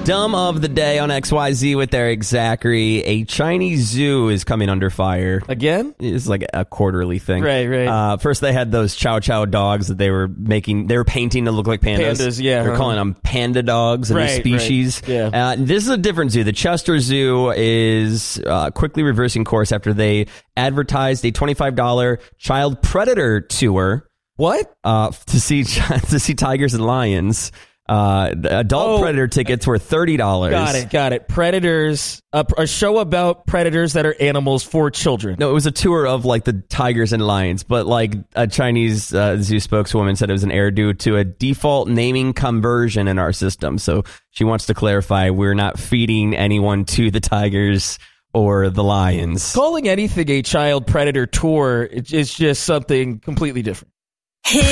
Dumb of the day on XYZ with Eric Zachary. A Chinese zoo is coming under fire. Again? It's like a quarterly thing. Right. First they had those Chow Chow dogs that they were painting to look like pandas. They're calling them panda dogs, a new species. Right. Yeah. This is a different zoo. The Chester Zoo is quickly reversing course after they advertised a $25 child predator tour. What? To see tigers and lions. Adult predator tickets were $30. Got it. Predators, a show about predators that are animals for children. No, it was a tour of like the tigers and lions, but like a Chinese zoo spokeswoman said it was an error due to a default naming conversion in our system. So she wants to clarify we're not feeding anyone to the tigers or the lions. Calling anything a child predator tour is just something completely different.